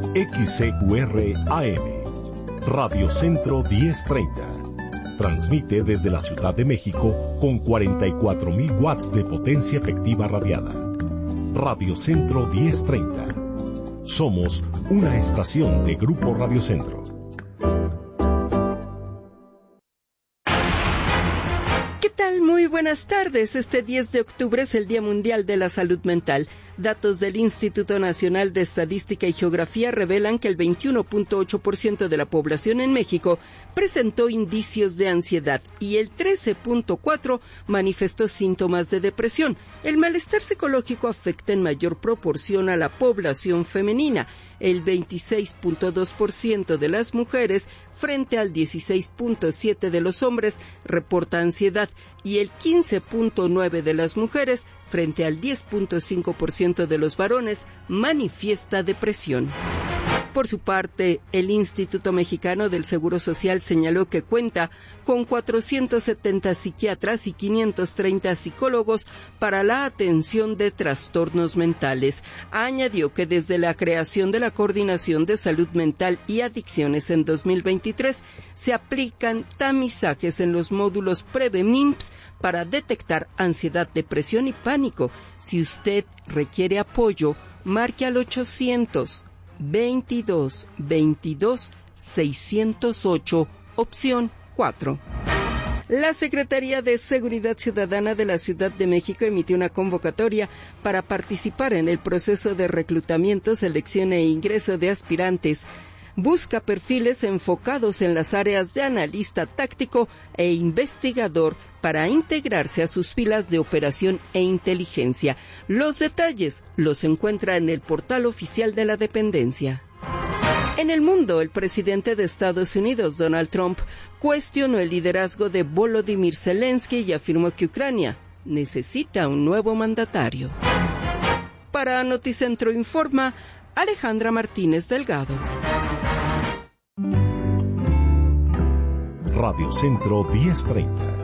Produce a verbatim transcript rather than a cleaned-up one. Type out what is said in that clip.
X C Q R A M, Radio Centro diez treinta. Transmite desde la Ciudad de México con cuarenta y cuatro mil watts de potencia efectiva radiada. Radio Centro diez treinta. Somos una estación de Grupo Radio Centro. ¿Qué tal? Muy buenas tardes. Este diez de octubre es el Día Mundial de la Salud Mental. Datos del Instituto Nacional de Estadística y Geografía revelan que el veintiuno punto ocho por ciento de la población en México presentó indicios de ansiedad y el trece punto cuatro por ciento manifestó síntomas de depresión. El malestar psicológico afecta en mayor proporción a la población femenina. El veintiséis punto dos por ciento de las mujeres frente al dieciséis punto siete por ciento de los hombres reporta ansiedad y el quince punto nueve por ciento de las mujeres frente al diez punto cinco por ciento de los varones manifiesta depresión. Por su parte, el Instituto Mexicano del Seguro Social señaló que cuenta con cuatrocientos setenta psiquiatras y quinientos treinta psicólogos para la atención de trastornos mentales. Añadió que desde la creación de la Coordinación de Salud Mental y Adicciones en dos mil veintitrés se aplican tamizajes en los módulos PREVE-MIMPS para detectar ansiedad, depresión y pánico. Si usted requiere apoyo, marque al ochocientos veintidós veintidós seiscientos ocho, opción cuatro. La Secretaría de Seguridad Ciudadana de la Ciudad de México emitió una convocatoria para participar en el proceso de reclutamiento, selección e ingreso de aspirantes. Busca perfiles enfocados en las áreas de analista táctico e investigador para integrarse a sus filas de operación e inteligencia. Los detalles los encuentra en el portal oficial de la dependencia. En el mundo, el presidente de Estados Unidos, Donald Trump, cuestionó el liderazgo de Volodymyr Zelensky y afirmó que Ucrania necesita un nuevo mandatario. Para Noticentro Informa, Alejandra Martínez Delgado. Radio Centro diez treinta.